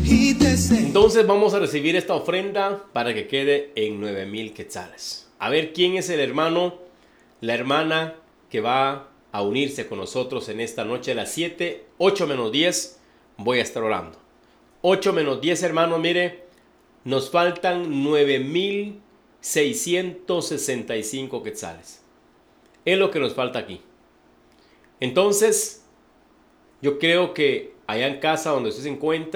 Entonces vamos a recibir esta ofrenda para que quede en 9,000 quetzales. A ver quién es el hermano, la hermana que va a unirse con nosotros en esta noche a las 7, 8 menos 10. Voy a estar orando. 8 menos 10, hermanos, mire, nos faltan 9,665 quetzales. Es lo que nos falta aquí. Entonces, yo creo que allá en casa donde usted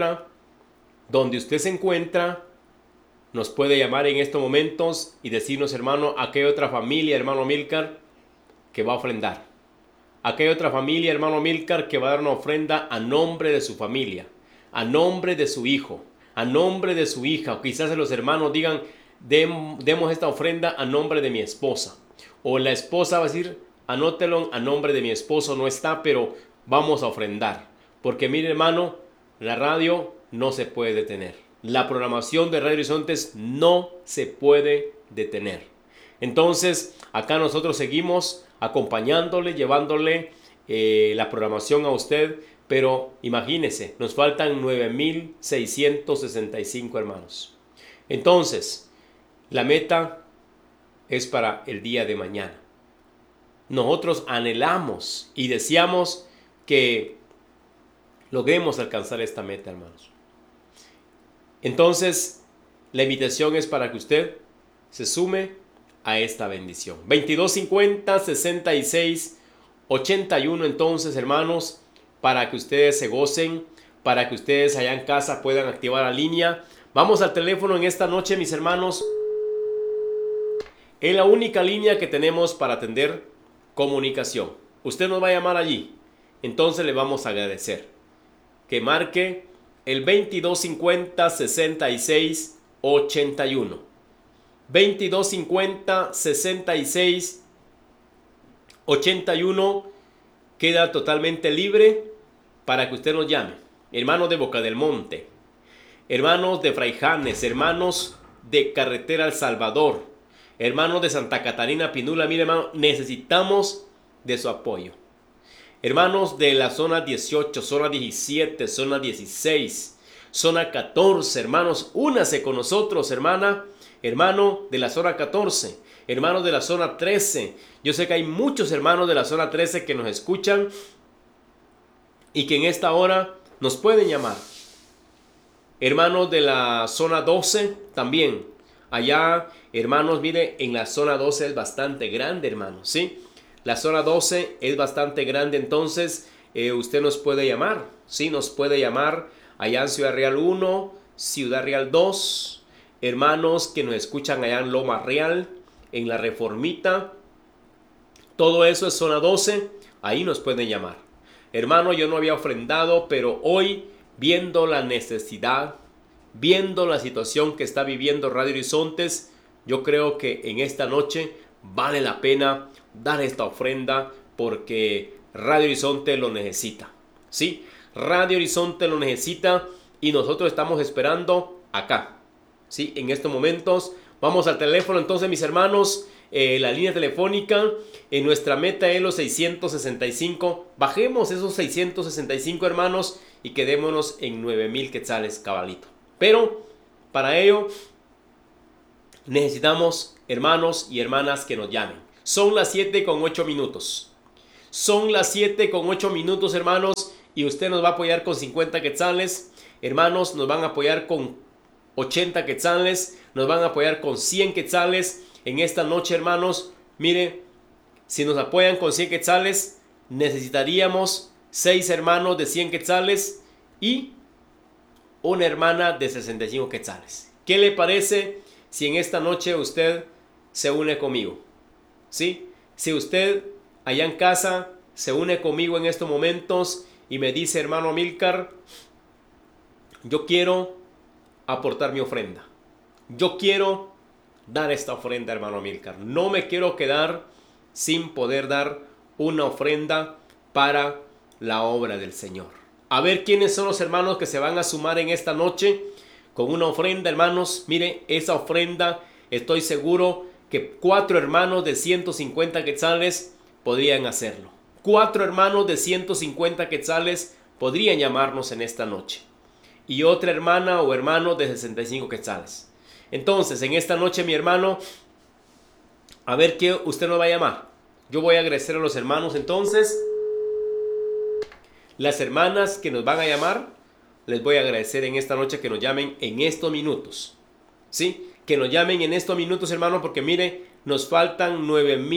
se encuentra, nos puede llamar en estos momentos y decirnos, hermano, aquí hay otra familia, hermano Milcar, que va a ofrendar. Aquí hay otra familia, hermano Milcar, que va a dar una ofrenda a nombre de su familia, a nombre de su hijo, a nombre de su hija. O quizás los hermanos digan, demos esta ofrenda a nombre de mi esposa. O la esposa va a decir, anótelo a nombre de mi esposo, no está, pero vamos a ofrendar. Porque mire, hermano, la radio no se puede detener. La programación de Radio Horizontes no se puede detener. Entonces, acá nosotros seguimos acompañándole, llevándole la programación a usted. Pero imagínese, nos faltan 9,665 hermanos. Entonces, la meta es para el día de mañana. Nosotros anhelamos y deseamos que logremos alcanzar esta meta, hermanos. Entonces, la invitación es para que usted se sume a esta bendición. 2250 66 81, entonces, hermanos, para que ustedes se gocen, para que ustedes allá en casa puedan activar la línea. Vamos al teléfono en esta noche, mis hermanos. Es la única línea que tenemos para atender comunicación. Usted nos va a llamar allí. Entonces le vamos a agradecer que marque el 2250 66 81. 2250 66 81. Queda totalmente libre para que usted nos llame. Hermanos de Boca del Monte, hermanos de Fraijanes, hermanos de Carretera El Salvador, hermanos de Santa Catarina Pinula, mire, hermano, necesitamos de su apoyo. Hermanos de la zona 18, zona 17, zona 16, zona 14, hermanos, únase con nosotros, hermana, hermano de la zona 14, hermanos de la zona 13. Yo sé que hay muchos hermanos de la zona 13 que nos escuchan y que en esta hora nos pueden llamar. Hermanos de la zona 12 también. Allá, hermanos, mire, en la zona 12 es bastante grande, hermanos, ¿sí? La zona 12 es bastante grande, entonces usted nos puede llamar, ¿sí? Nos puede llamar allá en Ciudad Real 1, Ciudad Real 2, hermanos que nos escuchan allá en Loma Real, en La Reformita. Todo eso es zona 12, ahí nos pueden llamar. Hermano, yo no había ofrendado, pero hoy, viendo la necesidad, viendo la situación que está viviendo Radio Horizontes, yo creo que en esta noche vale la pena dar esta ofrenda porque Radio Horizonte lo necesita. ¿Sí? Radio Horizonte lo necesita y nosotros estamos esperando acá. ¿Sí? En estos momentos vamos al teléfono entonces, mis hermanos. La línea telefónica, en nuestra meta es los 665. Bajemos esos 665, hermanos, y quedémonos en 9,000 quetzales, cabalito. Pero para ello necesitamos hermanos y hermanas que nos llamen. Son las 7:08. Son las 7:08, hermanos, y usted nos va a apoyar con 50 quetzales. Hermanos, nos van a apoyar con 80 quetzales, nos van a apoyar con 100 quetzales. En esta noche, hermanos, mire, si nos apoyan con 100 quetzales, necesitaríamos 6 hermanos de 100 quetzales y una hermana de 65 quetzales. ¿Qué le parece si en esta noche usted se une conmigo? ¿Sí? Si usted allá en casa se une conmigo en estos momentos y me dice, hermano Milcar, yo quiero aportar mi ofrenda. Yo quiero dar esta ofrenda, hermano Milcar. No me quiero quedar sin poder dar una ofrenda para la obra del Señor. A ver quiénes son los hermanos que se van a sumar en esta noche con una ofrenda, hermanos. Mire, esa ofrenda, estoy seguro que 4 hermanos de 150 quetzales podrían hacerlo. 4 hermanos de 150 quetzales podrían llamarnos en esta noche. y otra hermana o hermano de 65 quetzales. Entonces, en esta noche, mi hermano, a ver qué usted nos va a llamar. Yo voy a agradecer a los hermanos entonces. Las hermanas que nos van a llamar, les voy a agradecer en esta noche que nos llamen en estos minutos. ¿Sí? Que nos llamen en estos minutos, hermano, porque mire, nos faltan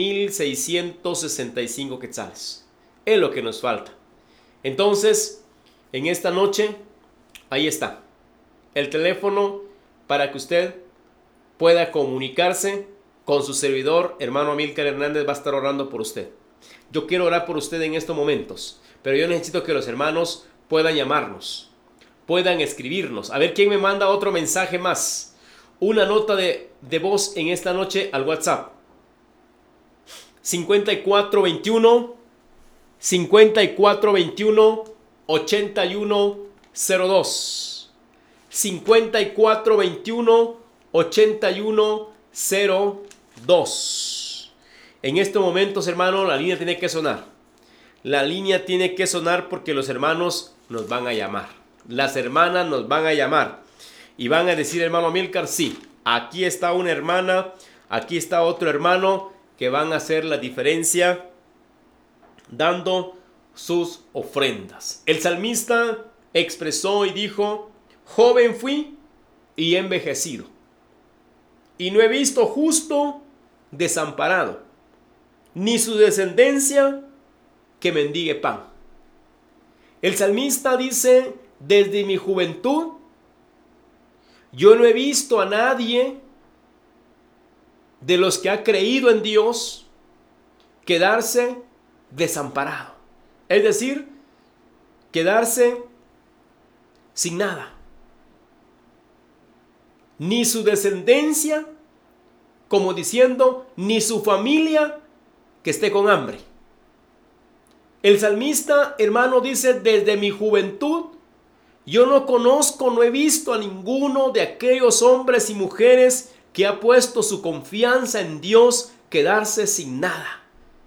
9,665 quetzales. Es lo que nos falta. Entonces, en esta noche, ahí está. El teléfono para que usted pueda comunicarse con su servidor, hermano Amílcar Hernández, va a estar orando por usted. Yo quiero orar por usted en estos momentos, pero yo necesito que los hermanos puedan llamarnos, puedan escribirnos. A ver quién me manda otro mensaje más. Una nota de voz en esta noche al WhatsApp. 5421 8102. 5421 8102. En estos momentos, hermano, la línea tiene que sonar. La línea tiene que sonar porque los hermanos nos van a llamar. Las hermanas nos van a llamar. Y van a decir, hermano Amílcar, sí, aquí está una hermana, aquí está otro hermano que van a hacer la diferencia dando sus ofrendas. El salmista expresó y dijo, joven fui y he envejecido, y no he visto justo desamparado, ni su descendencia que mendigue pan. El salmista dice, desde mi juventud, yo no he visto a nadie de los que ha creído en Dios quedarse desamparado. Es decir, quedarse sin nada. Ni su descendencia, como diciendo, ni su familia que esté con hambre. El salmista, hermano, dice, desde mi juventud, yo no conozco, no he visto a ninguno de aquellos hombres y mujeres que ha puesto su confianza en Dios quedarse sin nada.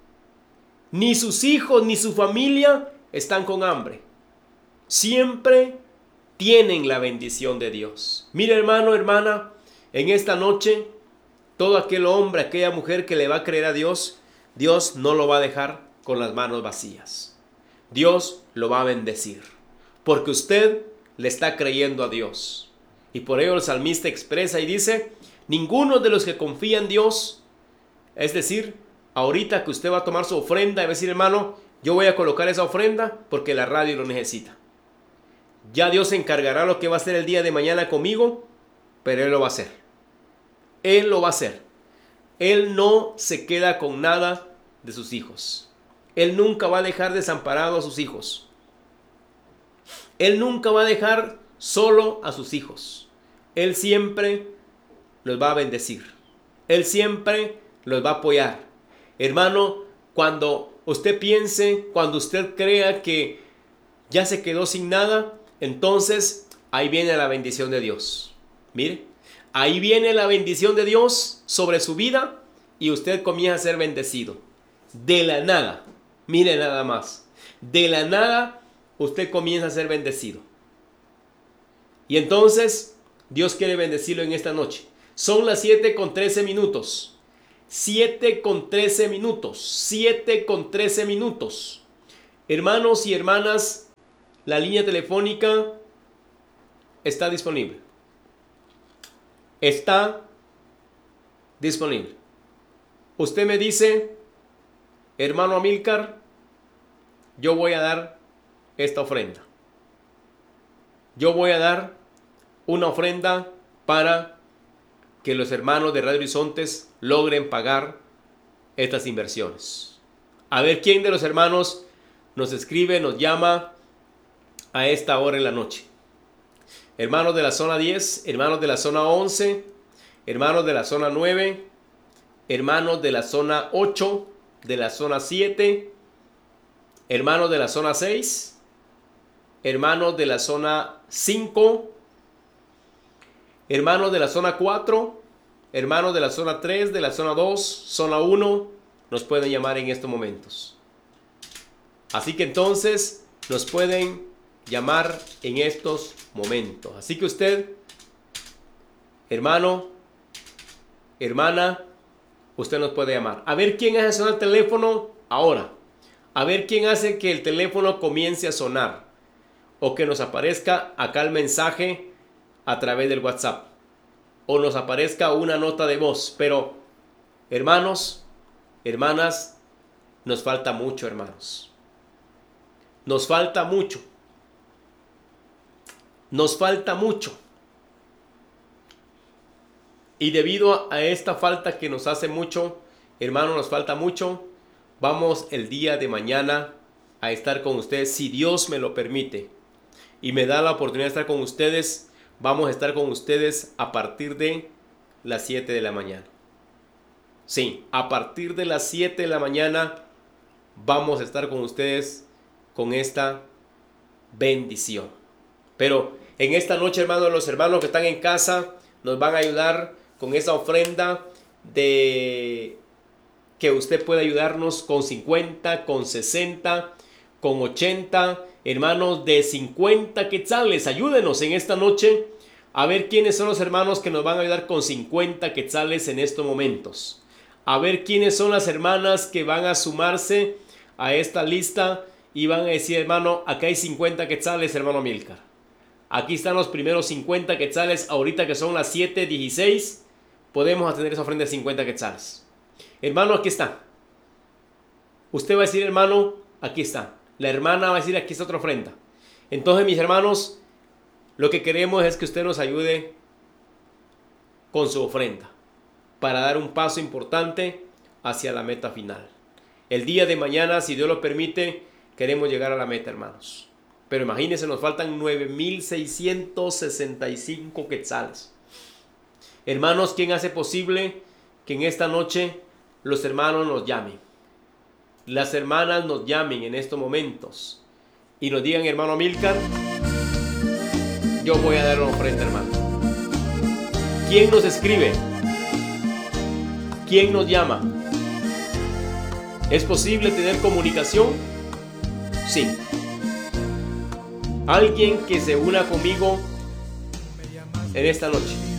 Ni sus hijos ni su familia están con hambre. Siempre tienen la bendición de Dios. Mira, hermano, hermana, en esta noche, todo aquel hombre, aquella mujer que le va a creer a Dios, Dios no lo va a dejar con las manos vacías. Dios lo va a bendecir, porque usted le está creyendo a Dios. Y por ello el salmista expresa y dice, ninguno de los que confía en Dios, es decir, ahorita que usted va a tomar su ofrenda y va a decir, hermano, yo voy a colocar esa ofrenda porque la radio lo necesita. Ya Dios se encargará lo que va a hacer el día de mañana conmigo, pero Él lo va a hacer. Él lo va a hacer. Él no se queda con nada de sus hijos. Él nunca va a dejar desamparado a sus hijos. Él nunca va a dejar solo a sus hijos. Él siempre los va a bendecir. Él siempre los va a apoyar. Hermano, cuando usted piense, cuando usted crea que ya se quedó sin nada, entonces ahí viene la bendición de Dios. Mire, ahí viene la bendición de Dios sobre su vida y usted comienza a ser bendecido. De la nada, mire nada más, de la nada usted comienza a ser bendecido. Y entonces Dios quiere bendecirlo en esta noche. Son las 7:13 minutos. 7:13 minutos. 7:13 minutos. Hermanos y hermanas, la línea telefónica está disponible. Está disponible. Usted me dice, hermano Amílcar, yo voy a dar esta ofrenda. Yo voy a dar una ofrenda para que los hermanos de Radio Horizontes logren pagar estas inversiones. A ver quién de los hermanos nos escribe, nos llama a esta hora en la noche. Hermanos de la zona 10, hermanos de la zona 11, hermanos de la zona 9, hermanos de la zona 8, de la zona 7, hermanos de la zona 6, hermanos de la zona 5, hermanos de la zona 4, hermanos de la zona 3, de la zona 2, zona 1, nos pueden llamar en estos momentos. Así que entonces nos pueden llamar en estos momentos. Así que usted, hermano, hermana, usted nos puede llamar. A ver quién hace sonar el teléfono ahora. A ver quién hace que el teléfono comience a sonar. O que nos aparezca acá el mensaje a través del WhatsApp. O nos aparezca una nota de voz. Pero, hermanos, hermanas, nos falta mucho, hermanos. Nos falta mucho. Nos falta mucho. Y debido a esta falta que nos hace mucho, hermanos, nos falta mucho, vamos el día de mañana a estar con ustedes, si Dios me lo permite. Y me da la oportunidad de estar con ustedes. Vamos a estar con ustedes a partir de las 7 de la mañana. Sí, a partir de las 7 de la mañana vamos a estar con ustedes con esta bendición. Pero en esta noche, hermanos, los hermanos que están en casa nos van a ayudar con esa ofrenda de que usted puede ayudarnos con 50, con 60, con 80, hermanos, de 50 quetzales. Ayúdenos en esta noche a ver quiénes son los hermanos que nos van a ayudar con 50 quetzales en estos momentos. A ver quiénes son las hermanas que van a sumarse a esta lista y van a decir, hermano, acá hay 50 quetzales, hermano Milcar. Aquí están los primeros 50 quetzales, ahorita que son las 7:16, podemos tener esa ofrenda de 50 quetzales. Hermano, aquí está. Usted va a decir, hermano, aquí está. La hermana va a decir, aquí está otra ofrenda. Entonces, mis hermanos, lo que queremos es que usted nos ayude con su ofrenda para dar un paso importante hacia la meta final. El día de mañana, si Dios lo permite, queremos llegar a la meta, hermanos. Pero imagínense, nos faltan 9,665 quetzales. Hermanos, ¿quién hace posible que en esta noche los hermanos nos llamen? Las hermanas nos llamen en estos momentos y nos digan, hermano Milcar, yo voy a dar una ofrenda, hermano. ¿Quién nos escribe? ¿Quién nos llama? ¿Es posible tener comunicación? Sí. Alguien que se una conmigo en esta noche.